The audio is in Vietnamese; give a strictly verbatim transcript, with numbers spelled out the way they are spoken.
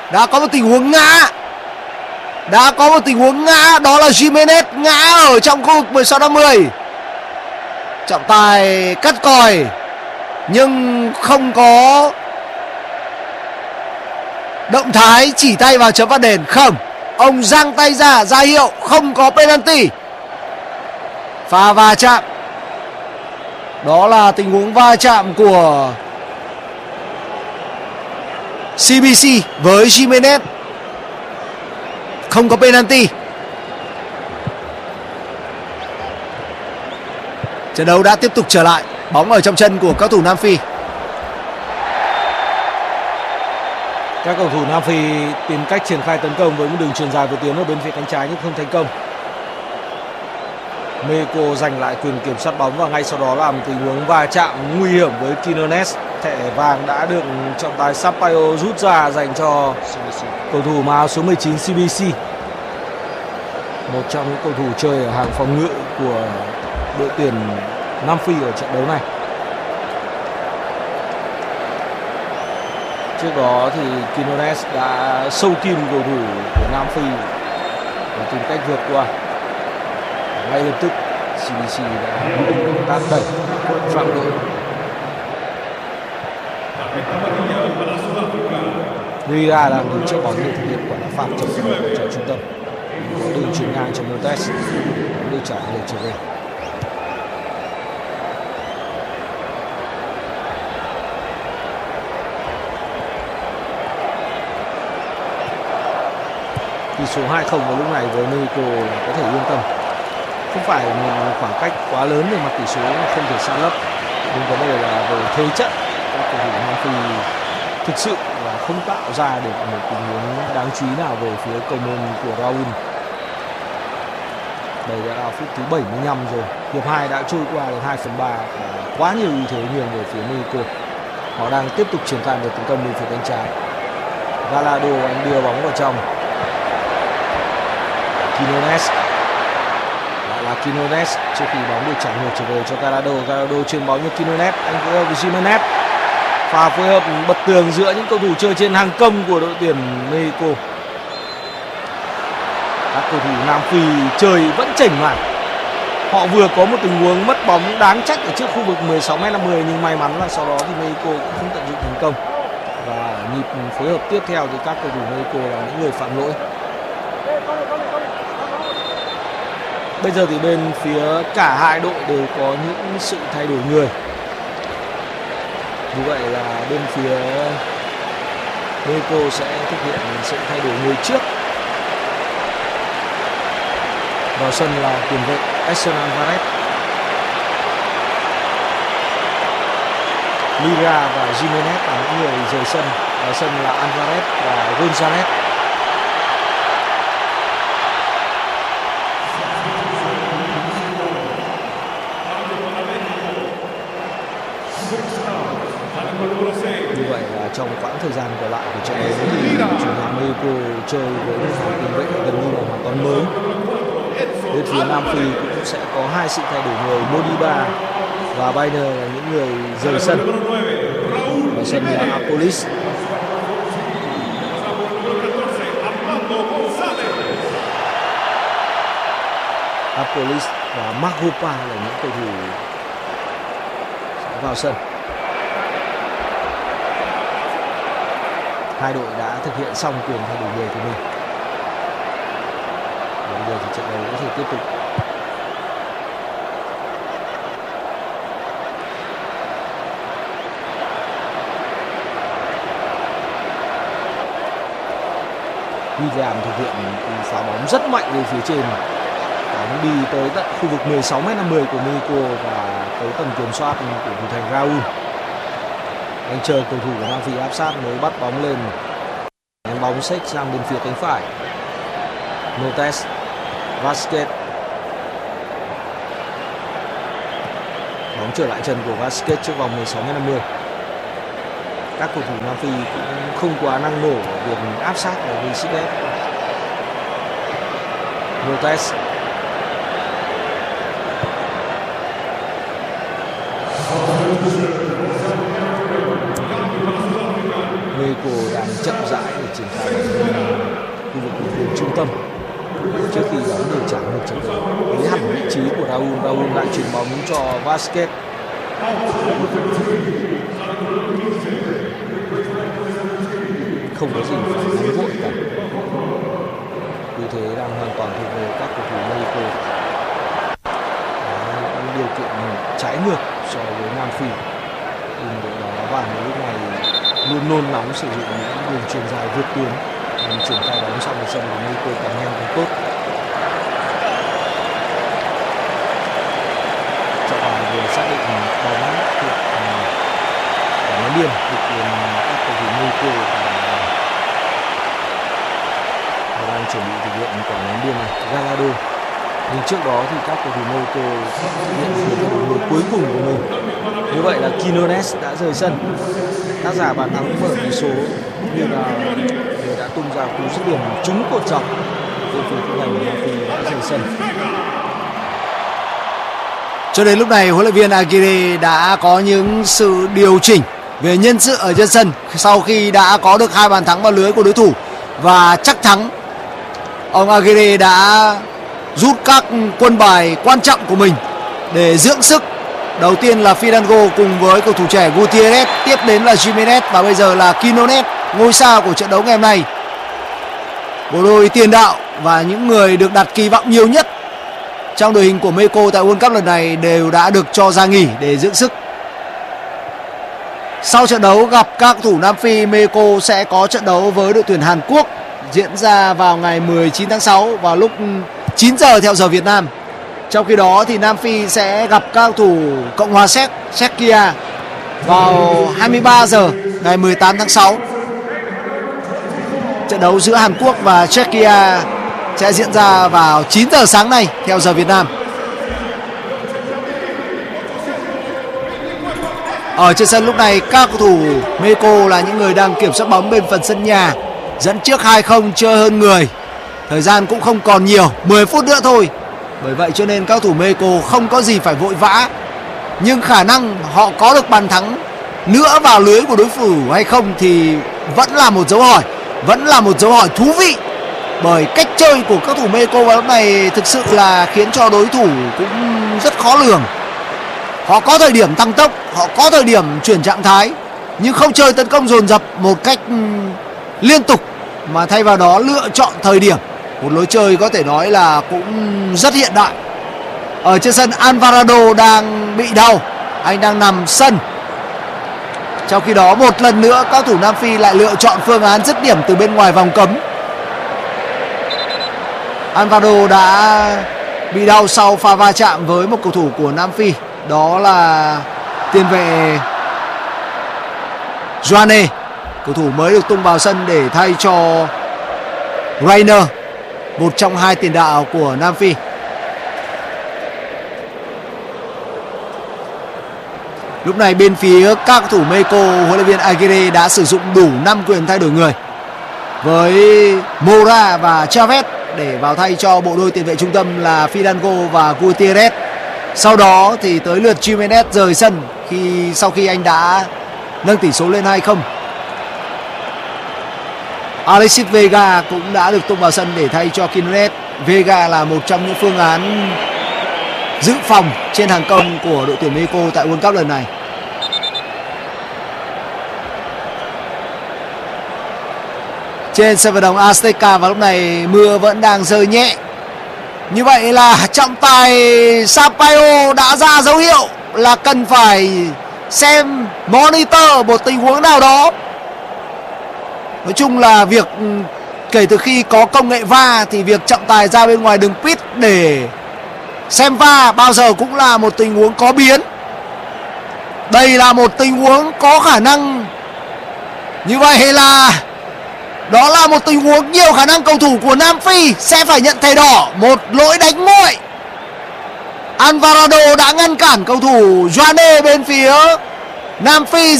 Đã có một tình huống ngã. Đã có một tình huống ngã. Đó là Gimenez ngã ở trong khu vực mười sáu năm mươi. Trọng tài cắt còi nhưng không có động thái chỉ tay vào chấm phạt đền. Không, ông giang tay ra ra hiệu không có penalty. Pha va chạm. Đó là tình huống va chạm của xê bê xê với Gimenez. Không có penalty. Trận đấu đã tiếp tục trở lại. Bóng ở trong chân của các thủ Nam Phi. Các cầu thủ Nam Phi tìm cách triển khai tấn công với một đường chuyền dài vừa tiến ở bên phía cánh trái nhưng không thành công. Mexico giành lại quyền kiểm soát bóng và ngay sau đó làm tình huống va chạm nguy hiểm với Quinones. Thẻ vàng đã được trọng tài Sampaio rút ra dành cho cầu thủ mang áo số mười chín xê bê xê. Một trong những cầu thủ chơi ở hàng phòng ngự của đội tuyển Nam Phi ở trận đấu này. Trước đó thì Quinones đã sâu kim cầu thủ của Nam Phi và tìm cách vượt qua. Ngay lập tức xê bê xê đã tác đẩy phạm đội. Riga đang đứng trước bóng để thực hiện quả đá phạt trong trận trung tâm. Đường chuyền ngang cho Montes, đưa trả ngược trở về. Tỷ số hai không vào lúc này với Mexico là có thể yên tâm. Không phải một khoảng cách quá lớn về mặt tỷ số không thể san lấp, nhưng vấn đề là về thế trận các cầu thủ Nam Phi thực sự là không tạo ra được một tình huống đáng chú ý nào về phía cầu môn của Raul. Đây đã là phút thứ bảy mươi lăm rồi. Hiệp hai đã trôi qua đến hai phần ba. Quá nhiều ưu thế nhường về phía Mexico. Họ đang tiếp tục triển khai một tấn công bên phía cánh trái. Gallardo anh đưa bóng vào trong. Quinones. Lại là Quinones trước khi bóng được trả ngược trở về cho Gallardo. Gallardo chuyền bóng cho Quinones. Anh phối hợp với Gimenez. Pha phối hợp bật tường giữa những cầu thủ chơi trên hàng công của đội tuyển Mexico. Các cầu thủ Nam Phi chơi vẫn chỉnh mà. Họ vừa có một tình huống mất bóng đáng trách ở trước khu vực mười sáu mét năm mươi nhưng may mắn là sau đó thì Mexico cũng không tận dụng thành công. Và nhịp phối hợp tiếp theo thì các cầu thủ Mexico là những người phạm lỗi. Bây giờ thì bên phía cả hai đội đều có những sự thay đổi người. Như vậy là bên phía Mexico sẽ thực hiện sự thay đổi người trước. Vào sân là tiền vệ Edson Alvarez. Lira và Gimenez là những người rời sân. Vào sân là Alvarez và Gonzalez. Như vậy là trong quãng thời gian còn lại của trận đấu thì chủ nhà Mexico chơi với một hàng tiền vệ gần như là hoàn toàn mới. Bên phía Nam Phi cũng sẽ có hai sự thay đổi người. Modiba và Bainer là những người rời sân. Ở sân là Apolis. Apolis và Magopa là những cầu thủ vào sân. Hai đội đã thực hiện xong quyền thay đổi người của mình. Bây giờ thì trận đấu có thể tiếp tục. William thực hiện phá bóng rất mạnh về phía trên. Bóng đi tới tận khu vực mười sáu mét năm mươi của Mexico và tới tầm kiểm soát của thủ thành Raul. Anh chờ cầu thủ của Nam Phi áp sát mới bắt bóng lên. Đánh bóng xếch sang bên phía cánh phải. Montes, Vasquez. Bóng trở lại chân của Vasquez trước vòng mười sáu mét năm mươi. Các cầu thủ Nam Phi cũng không quá năng nổ ở việc áp sát ở bên xích ép. Montes. Mexico đang chậm rãi để triển khai khu vực đường trung tâm trước khi đón đường trả ngược trận đấu. Lấy hẳn vị trí của Raul, Raul lại chuyển bóng cho Vasquez. Không có gì phải nóng vội cả. Vì thế đang hoàn toàn thuộc về các cầu thủ Mexico. Những điều kiện trái ngược so với Nam Phi. Nhưng đội đó vào lúc này luôn nôn nóng sử dụng những đường chuyền dài vượt tuyến nhằm triển khai bóng sang sân của Mexico càng nhanh càng tốt. Trọng tài vừa xác định bóng thuộc quả ném biên thuộc về các cầu thủ Mexico và đang chuẩn bị thực hiện quả ném biên này, Gallardo. Nhưng trước đó thì các cầu thủ Mexico thực hiện được người cuối cùng của mình. Như vậy là Quinones đã rời sân. Tác giả bàn thắng mở tỷ số như là người đã tung ra cú dứt điểm trúng cột dọc. Đội tuyển của Nam Phi đã rời sân. Cho đến lúc này, huấn luyện viên Aguirre đã có những sự điều chỉnh về nhân sự ở trên sân sau khi đã có được hai bàn thắng vào lưới của đối thủ và chắc thắng. Ông Aguirre đã rút các quân bài quan trọng của mình để dưỡng sức. Đầu tiên là Fidalgo cùng với cầu thủ trẻ Gutierrez, tiếp đến là Giménez và bây giờ là Quinones, ngôi sao của trận đấu ngày hôm nay. Bộ đôi tiền đạo và những người được đặt kỳ vọng nhiều nhất trong đội hình của Mexico tại World Cup lần này đều đã được cho ra nghỉ để dưỡng sức. Sau trận đấu gặp các cầu thủ Nam Phi, Mexico sẽ có trận đấu với đội tuyển Hàn Quốc diễn ra vào ngày mười chín tháng sáu vào lúc chín giờ theo giờ Việt Nam. Trong khi đó thì Nam Phi sẽ gặp các cầu thủ Cộng hòa Séc, Czechia vào hai mươi ba giờ ngày mười tám tháng sáu. Trận đấu giữa Hàn Quốc và Czechia sẽ diễn ra vào chín giờ sáng nay theo giờ Việt Nam. Ở trên sân lúc này các cầu thủ Mexico là những người đang kiểm soát bóng bên phần sân nhà, dẫn trước hai không, chơi hơn người. Thời gian cũng không còn nhiều, mười phút nữa thôi. Bởi vậy cho nên các cầu thủ Mexico không có gì phải vội vã. Nhưng khả năng họ có được bàn thắng nữa vào lưới của đối thủ hay không thì vẫn là một dấu hỏi, vẫn là một dấu hỏi thú vị. Bởi cách chơi của các cầu thủ Mexico vào lúc này thực sự là khiến cho đối thủ cũng rất khó lường. Họ có thời điểm tăng tốc, họ có thời điểm chuyển trạng thái, nhưng không chơi tấn công dồn dập một cách liên tục, mà thay vào đó lựa chọn thời điểm. Một lối chơi có thể nói là cũng rất hiện đại. Ở trên sân, Alvarado đang bị đau, anh đang nằm sân. Trong khi đó một lần nữa các cầu thủ Nam Phi lại lựa chọn phương án dứt điểm từ bên ngoài vòng cấm. Alvarado đã bị đau sau pha va chạm với một cầu thủ của Nam Phi, đó là tiền vệ Joane, cầu thủ mới được tung vào sân để thay cho Reiner, một trong hai tiền đạo của Nam Phi. Lúc này bên phía các cầu thủ Mexico, huấn luyện viên Aguirre đã sử dụng đủ năm quyền thay đổi người với Mora và Chavez để vào thay cho bộ đôi tiền vệ trung tâm là Fidalgo và Gutierrez. Sau đó thì tới lượt Giménez rời sân khi sau khi anh đã nâng tỷ số lên hai không. Alexis Vega cũng đã được tung vào sân để thay cho Quinones. Vega là một trong những phương án dự phòng trên hàng công của đội tuyển Mexico tại World Cup lần này. Trên sân vận động Azteca vào lúc này mưa vẫn đang rơi nhẹ. Như vậy là trọng tài Sampaio đã ra dấu hiệu là cần phải xem monitor một tình huống nào đó. Nói chung là việc kể từ khi có công nghệ vê a rờ thì việc trọng tài ra bên ngoài đường pit để xem vê a rờ bao giờ cũng là một tình huống có biến. Đây là một tình huống có khả năng. Như vậy là đó là một tình huống nhiều khả năng cầu thủ của Nam Phi sẽ phải nhận thẻ đỏ, một lỗi đánh nguội. Alvarado đã ngăn cản cầu thủ Joane bên phía Nam Phi.